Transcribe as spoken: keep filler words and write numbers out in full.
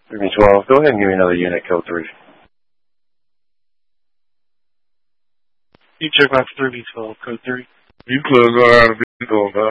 three B twelve, go ahead and give me another unit, code three. You check back for three B twelve, code three. You close all out of B twelve,